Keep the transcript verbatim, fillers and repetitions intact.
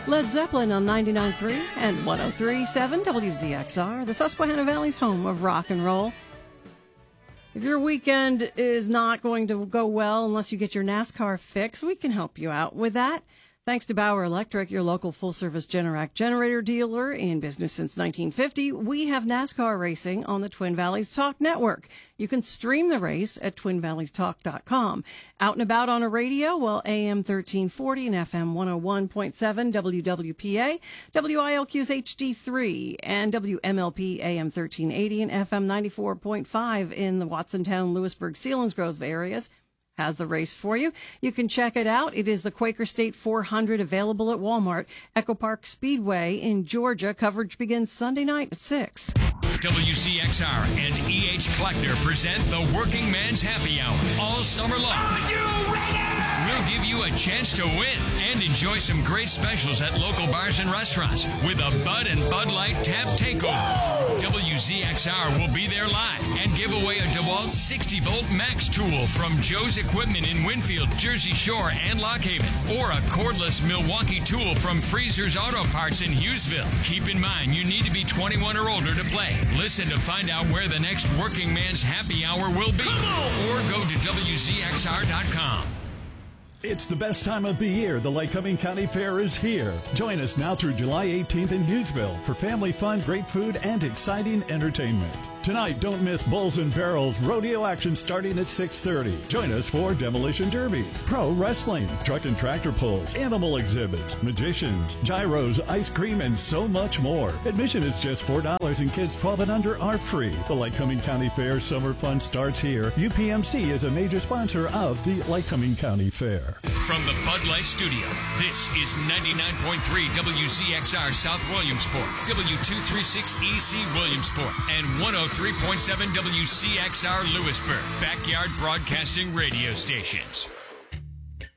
Led Zeppelin on ninety-nine point three and one oh three point seven W Z X R, the Susquehanna Valley's home of rock and roll. If your weekend is not going to go well unless you get your NASCAR fix, we can help you out with that. Thanks to Bauer Electric, your local full-service Generac generator dealer in business since nineteen fifty, we have NASCAR racing on the Twin Valleys Talk Network. You can stream the race at twin valleys talk dot com. Out and about on a radio, well, A M thirteen forty and F M one oh one point seven W W P A, W I L Q's H D three, and W M L P A M thirteen eighty and F M ninety-four point five in the Watsontown, Lewisburg, Selinsgrove areas. Has the race for you. You can check it out. It is the Quaker State four hundred, available at Walmart. Echo Park Speedway in Georgia. Coverage begins Sunday night at six. W C X R and E H Kleckner present the Working Man's Happy Hour all summer long. Are you ready? We'll give you a chance to win and enjoy some great specials at local bars and restaurants with a Bud and Bud Light Tap Takeover. W Z X R will be there live and give away a DeWalt sixty volt Max tool from Joe's Equipment in Winfield, Jersey Shore, and Lock Haven, or a cordless Milwaukee tool from Freezer's Auto Parts in Hughesville. Keep in mind, you need to be twenty-one or older to play. Listen to find out where the next Working Man's Happy Hour will be, or go to W Z X R dot com. It's the best time of the year. The Lycoming County Fair is here. Join us now through July eighteenth in Hughesville for family fun, great food, and exciting entertainment. Tonight, don't miss Bulls and Barrels rodeo action starting at six thirty. Join us for demolition derbies, pro wrestling, truck and tractor pulls, animal exhibits, magicians, gyros, ice cream, and so much more. Admission is just four dollars and kids twelve and under are free. The Lycoming County Fair summer fun starts here. U P M C is a major sponsor of the Lycoming County Fair. From the Bud Light Studio, this is ninety-nine point three W Z X R South Williamsport, W two thirty-six E C Williamsport, and one oh three point seven W C X R Lewisburg, backyard broadcasting radio stations.